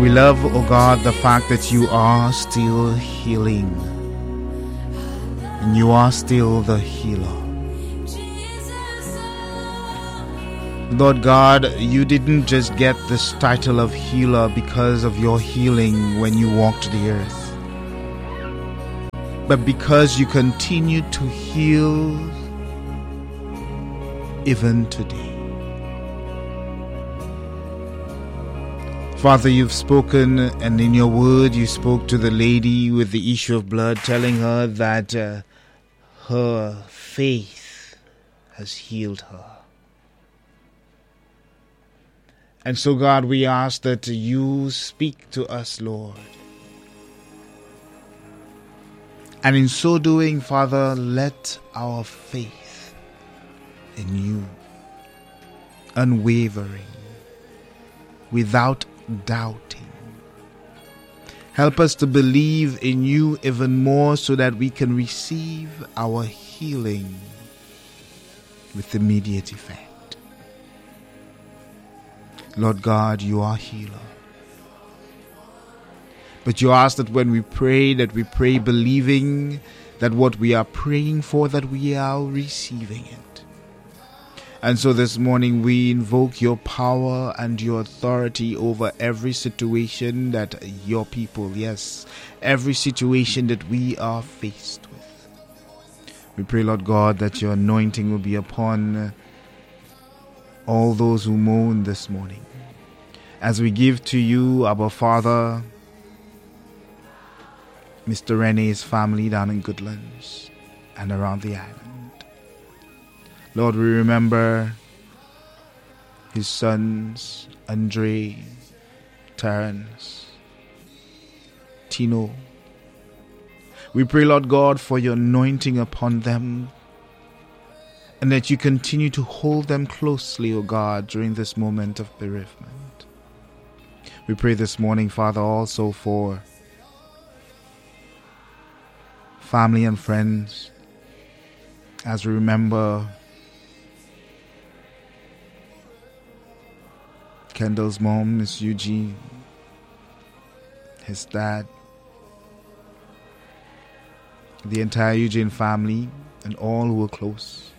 We love, oh God, the fact that you are still healing. And you are still the healer. Lord God, you didn't just get this title of healer because of your healing when you walked the earth, but because you continue to heal even today. Father, you've spoken, and in your word you spoke to the lady with the issue of blood, telling her that her faith has healed her. And so, God, we ask that you speak to us, Lord. And in so doing, Father, let our faith in you, unwavering, without doubting, help us to believe in you even more so that we can receive our healing with immediate effect. Lord God, you are healer. But you ask that when we pray believing that what we are praying for, that we are receiving it. And so this morning we invoke your power and your authority over every situation that your people, yes, every situation that we are faced with. We pray, Lord God, that your anointing will be upon all those who mourn this morning. As we give to you, our Father, Mr. Rene's family down in Goodlands and around the island. Lord, we remember his sons, Andre, Terence, Tino. We pray, Lord God, for your anointing upon them, and that you continue to hold them closely, O God, during this moment of bereavement. We pray this morning, Father, also for family and friends, as we remember Kendall's mom, Miss Eugene, his dad, the entire Eugene family, and all who were close.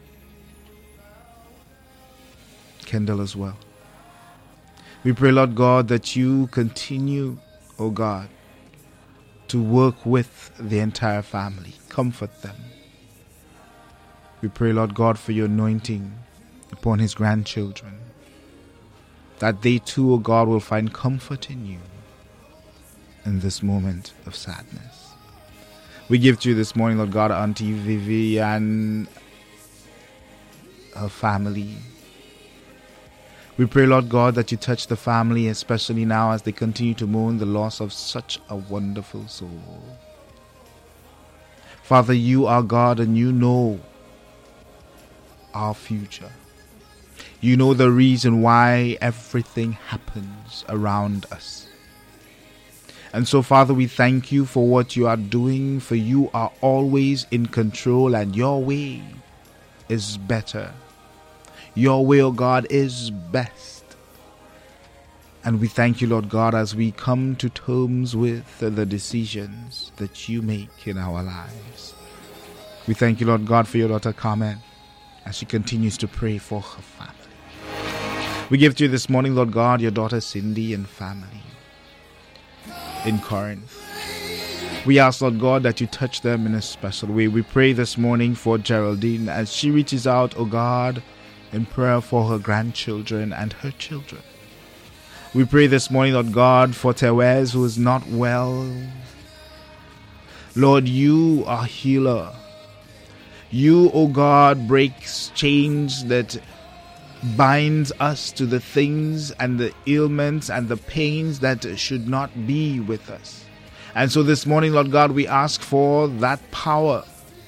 Kendall as well. We pray, Lord God, that you continue, O God, to work with the entire family. Comfort them. We pray, Lord God, for your anointing upon his grandchildren, that they too, O God, will find comfort in you in this moment of sadness. We give to you this morning, Lord God, Auntie Vivi and her family. We pray, Lord God, that you touch the family, especially now as they continue to mourn the loss of such a wonderful soul. Father, you are God and you know our future. You know the reason why everything happens around us. And so, Father, we thank you for what you are doing, for you are always in control and your way is better. Your will, God, is best. And we thank you, Lord God, as we come to terms with the decisions that you make in our lives. We thank you, Lord God, for your daughter Carmen, as she continues to pray for her family. We give to you this morning, Lord God, your daughter Cindy and family in Corinth. We ask, Lord God, that you touch them in a special way. We pray this morning for Geraldine as she reaches out, oh God, in prayer for her grandchildren and her children. We pray this morning, Lord God, for Tewez, who is not well. Lord, you are healer. You, O God, breaks chains that binds us to the things and the ailments and the pains that should not be with us. And so this morning, Lord God, we ask for that power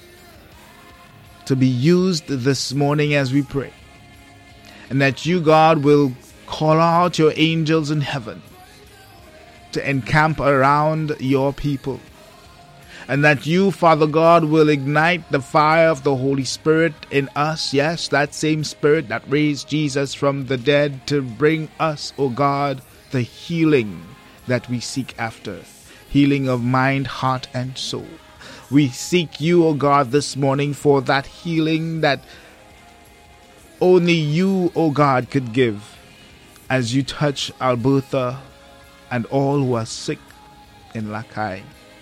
to be used this morning as we pray. And that you, God, will call out your angels in heaven to encamp around your people. And that you, Father God, will ignite the fire of the Holy Spirit in us. Yes, that same Spirit that raised Jesus from the dead to bring us, O God, the healing that we seek after. Healing of mind, heart, and soul. We seek you, O God, this morning for that healing that only you, O God, could give. As you touch Alberta and all who are sick in Lacaille.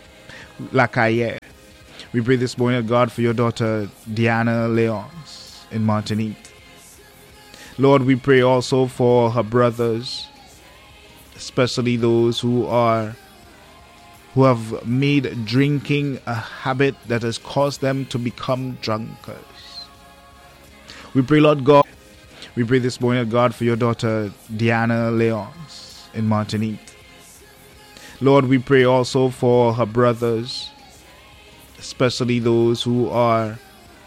We pray this morning, O God, for your daughter Diana Leons in Martinique. Lord, we pray also for her brothers, especially those who have made drinking a habit that has caused them to become drunkards. We pray, Lord God, we pray this morning, God, for your daughter Diana Leons in Martinique. Lord, we pray also for her brothers, especially those who